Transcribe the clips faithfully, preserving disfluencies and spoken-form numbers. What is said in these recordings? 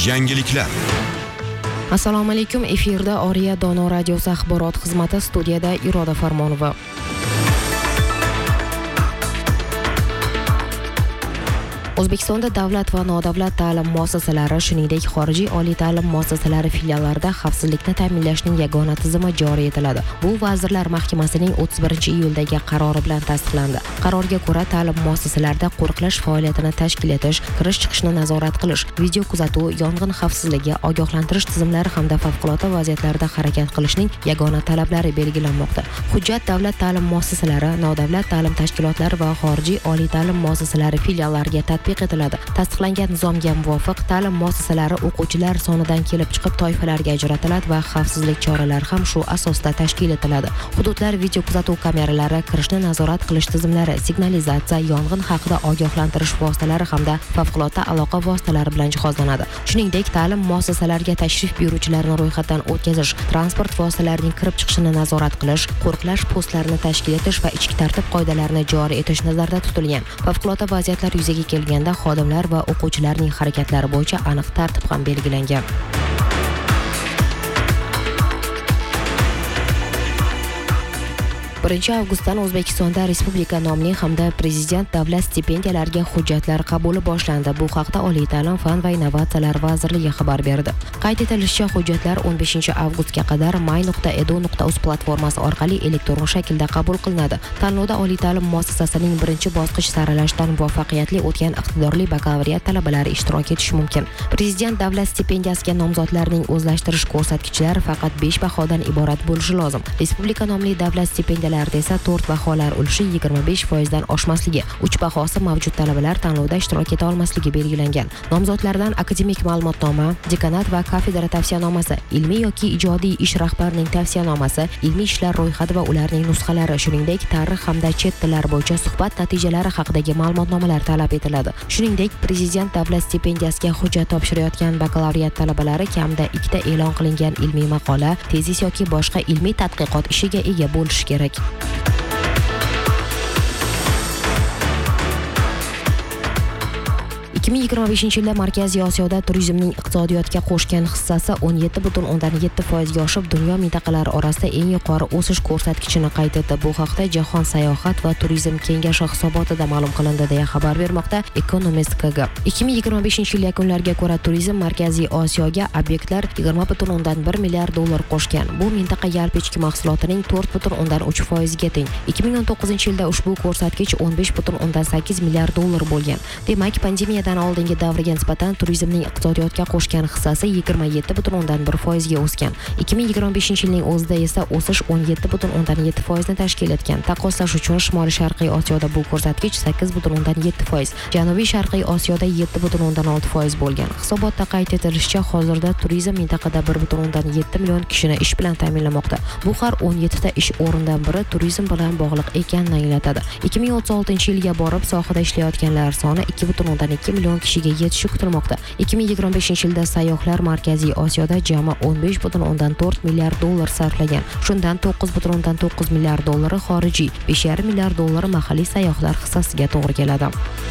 Yangiliklar. Assalomu alaykum. Efirda Oriya Dono radiosi axborot xizmati, studiyada Iroda Farmonova. O'zbekistonda davlat va nodavlat ta'lim muassasalari, shuningdek xorijiy oliy ta'lim muassasalari filiallarida xavfsizlikni ta'minlashning yagona tizimi joriy etiladi. Bu Vazirlar Mahkamasining o'ttiz birinchi iyuldagi qarori bilan tasdiqlandi. Qarorga ko'ra, ta'lim muassasalarida qo'riqlash faoliyatini tashkil etish, kirish-chiqishni nazorat qilish, video kuzatuv, yong'in xavfsizligi, ogohlantirish tizimlari hamda favqulodda vaziyatlarda harakat qilishning yagona talablari belgilanmoqda. Hujjat davlat ta'lim muassasalari, nodavlat ta'lim tashkilotlari va xorijiy oliy ta'lim muassasalari filiallariga tatbiq etiladi. Tasdiqlangan nizomga muvofiq ta'lim muassasalari o'quvchilar sonidan kelib chiqib toifalarga ajratiladi va xavfsizlik choralari ham shu asosda tashkil etiladi. Hududlar video kuzatuv kameralari, kirishni nazorat qilish tizimlari, signalizatsiya, yong'in haqida ogohlantirish vositalari hamda favqulodda aloqa vositalari bilan jihozlanadi. Shuningdek, ta'lim muassasalariga tashrif buyuruvchilarni ro'yxatdan o'tkazish, transport vositalarining kirib chiqishini nazorat qilish, qo'riqlash postlarini tashkil etish va ichki tartib qoidalarini joriy etish nazarda tutilgan. Favqulodda vaziyatlar yuzaga kelganda xodimlar va o'quvchilarning harakatlari bo'yicha aniq tartib ham belgilangan. birinchi avgustdan O'zbekistonda Respublika nomli hamda Prezident davlat stipendiyalariga hujjatlar qabuli boshlandi. Bu haqda Oliy ta'lim, fan va innovatsiyalar vazirligi xabar berdi. Qayd etilishicha, hujjatlar o'n beshinchi avgustga qadar may nuqta edu nuqta uz platformasi orqali elektron shaklda qabul qilinadi. Tanlovda oliy ta'lim muassasasining birinchi bosqich saralashdan muvaffaqiyatli o'tgan iqtidorli bakalavriat talabalari ishtirok etishi mumkin. Prezident davlat stipendiyasiga nomzodlarning o'zlashtirish ko'rsatkichlari faqat besh bahodan iborat bo'lishi lozim. Respublika nomli davlat stipendiyalari esa to'rt baholar ulushi yigirma besh foizdan oshmasligi, uch bahosi mavjud talabalar tanlovda ishtirok eta olmasligi belgilangan. Nomzodlardan akademik ma'lumotnoma, dekanat va kafedra tavsiyanomasi, ilmiy yoki ijodiy ish rahbarining tavsiyanomasi, ilmiy ishlar ro'yxati va ularning nusxalari, shuningdek tarix hamda chet tillari bo'yicha suhbat natijalari haqidagi ma'lumotnomalar talab etiladi. Shuningdek, Prezident davlat stipendiyasiga hujjat topshirayotgan bakalavriat talabalari kamida ikkita e'lon qilingan ilmiy maqola, tezis yoki boshqa ilmiy tadqiqot ishiga ega bo'lishi kerak. ikki ming yigirma beshinchi yilda Markaziy Osiyoda turizmning iqtisodiyotga qo'shgan hissasi o'n yetti butun o'ndan yetti foizga oshib, dunyo mintaqalari orasida eng yuqori o'sish ko'rsatkichini qayd etdi. Bu haqda Jahon sayohat va turizm kengashi hisobotida ma'lum qilindi, deya xabar bermoqda Economist K G. ikki ming yigirma beshinchi yil yakunlariga ko'ra turizm Markaziy Osiyoga obyektlar yigirma butun o'ndan bir milliard dollar qo'shgan. Bu mintaqa yalpi ichki mahsulotining to'rt butun o'ndan uch foiziga teng. ikki ming o'n to'qqizinchi yilda ushbu ko'rsatkich o'n besh butun o'ndan sakkiz milliard dollar bo'lgan. Demak, pandemiyadan oldingi davrga nisbatan turizmning iqtisodiyotga qo'shgan hissasi yigirma yetti butun o'ndan bir foizga o'sgan. ikki ming yigirma beshinchi yilning o'zida esa o'sish o'n yetti butun o'ndan yetti foizni tashkil etgan. Taqqoslash uchun Shimoliy Sharqiy Osiyoda bu ko'rsatkich sakkiz butun o'ndan yetti foiz, Janubiy Sharqiy Osiyoda yetti butun o'ndan olti foiz bo'lgan. Hisobotda qayd etilishicha, hozirda turizm mintaqada bir butun o'ndan yetti million kishini ish bilan ta'minlamoqda. Bu har o'n yetti ta ish o'rnidan biri turizm bilan bog'liq ekanini anglatadi. ikki ming o'ttiz oltinchi yilga borib sohada ishlayotganlar soni ikki butun o'ndan ikki million kishiga yetishi kutilmoqda. ikki ming yigirma beshinchi yilda sayyohlar Markaziy Osiyoda jami o'n besh butun o'ndan to'rt milliard dollar sarflagan. Shundan to'qqiz butun o'ndan to'qqiz milliard dollari xorijiy, besh yarim milliard dollari mahalliy sayyohlar hissasiga to'g'ri keladi.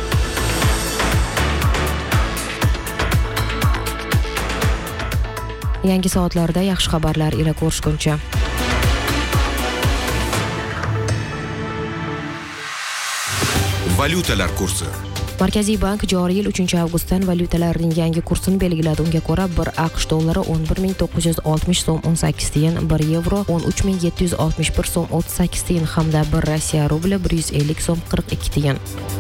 Yangi soatlarda yaxshi xabarlar ila ko'rishguncha. Valyutalar kursi. Markaziy bank joriy yil uchinchi avgustdan valyutalarning yangi kursini belgiladi. Unga ko'ra, bir AQSh dollari o'n bir ming to'qqiz yuz oltmish so'm o'n sakkiz tiyin, bir yevro o'n uch ming yetti yuz oltmish bir so'm o'ttiz sakkiz tiyin hamda bir Rossiya rubli bir yuz ellik so'm qirq ikki tiyin.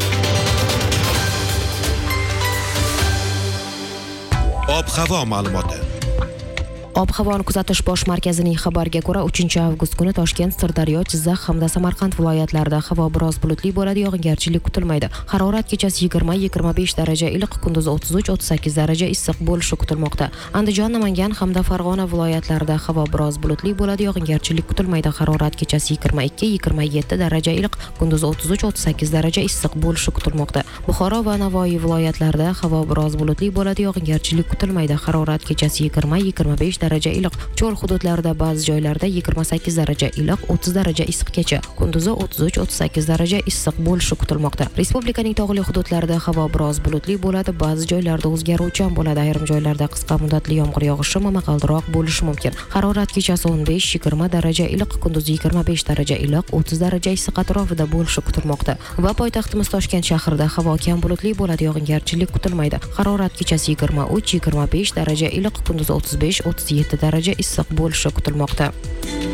Ob-havo ma'lumoti. Ob-havoni kuzatish bosh markazining xabariga ko'ra, uchinchi avgust kuni Toshkent, Sirdaryo, Jizzax hamda Samarqand viloyatlarida havo biroz bulutli bo'ladi, yog'ingarchilik kutilmaydi. Harorat kechasi yigirma yigirma besh daraja iliq, kunduzi o'ttiz uch o'ttiz sakkiz daraja issiq bo'lishi kutilmoqda. Andijon, Namangan hamda Farg'ona viloyatlarida havo biroz bulutli bo'ladi, yog'ingarchilik kutilmaydi. Harorat kechasi yigirma ikki yigirma yetti daraja iliq, kunduzi o'ttiz uch o'ttiz sakkiz daraja issiq bo'lishi kutilmoqda. Buxoro va Navoiy viloyatlarida havo biroz bulutli bo'ladi, yog'ingarchilik kutilmaydi. Harorat kechasi yigirma yigirma besh daraja iliq. Cho'l hududlarida ba'zi joylarda yigirma sakkiz daraja iliq, o'ttiz daraja issiqgacha. Kunduzi o'ttiz uch o'ttiz sakkiz daraja issiq bo'lishi kutilmoqda. Respublikaning tog'li hududlarida havo biroz bulutli bo'ladi, ba'zi joylarda o'zgaruvchan bo'ladi. Ayrim joylarda qisqa muddatli yomg'ir yog'ishi momaqaldiroq bo'lishi mumkin. Harorat kechasi o'n besh yigirma daraja iliq, kunduzi yigirma besh daraja iliq, o'ttiz daraja issiq atrofida bo'lishi kutilmoqda. Va poytaxtimiz Toshkent shahrida havo kam bulutli bo'ladi, yog'ingarchilik kutilmaydi. Harorat kechasi yigirma uch yigirma besh daraja iliq, kunduzi o'ttiz besh o'ttiz yetti daraja issiq bo'lishi kutilmoqda.